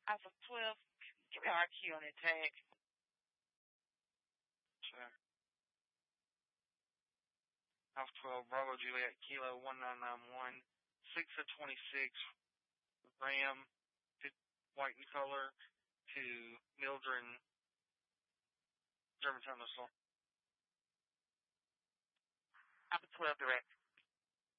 Alpha 12, give me RQ on that tag. Check. Alpha 12, Bravo Juliet, Kilo 1991, 6 of 26, Ram, white in color, to Mildred, Germantown Missile. Alpha 12 direct.